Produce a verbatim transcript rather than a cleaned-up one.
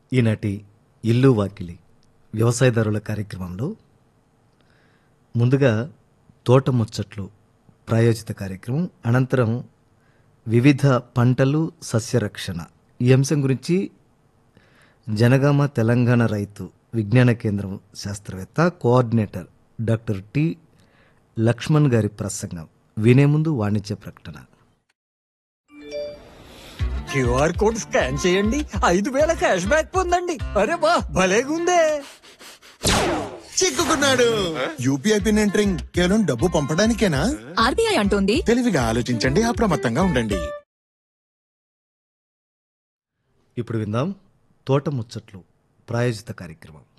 ఈనాటి ఇల్లు వాకిలి వ్యవసాయదారుల కార్యక్రమంలో ముందుగా తోట ముచ్చట్లు ప్రాయోజిత కార్యక్రమం, అనంతరం వివిధ పంటలు సస్యరక్షణ ఈ అంశం గురించి జనగామ తెలంగాణ రైతు విజ్ఞాన కేంద్రం శాస్త్రవేత్త కోఆర్డినేటర్ డాక్టర్ టి లక్ష్మణ్ గారి ప్రసంగం వినే ముందు వాణిజ్య ప్రకటన. క్యూఆర్ కోడ్ స్కాన్ చేయండి, ఐదు వేల క్యాష్ బ్యాక్ పొందండి. అరే బా భలేగుందే. చిక్కుకున్నాడు. యూపీఐ పిన్ ఎంటరింగ్ కేవలం డబ్బు పంపడానికేనా? ఆర్బీఐ అంటోంది. తెలివిగా ఆలోచించండి, అప్రమత్తంగా ఉండండి. ఇప్పుడు విందాం తోట ముచ్చట్లు ప్రాయోజిత కార్యక్రమం.